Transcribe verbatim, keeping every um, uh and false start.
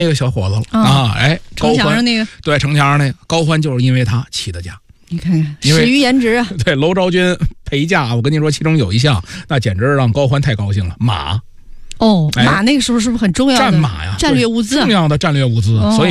那个小伙子了、哦、啊！哎， 城墙上那个， 对，城墙上那个高欢就是因为他起的家。 你看看，始于颜值啊！ 对，娄昭君陪嫁，我跟你说，其中有一项，那简直让高欢太高兴了，马。 哦，马那个时候是不是很重要的？ 战马呀， 战略物资， 重要的战略物资， 哦、 所以。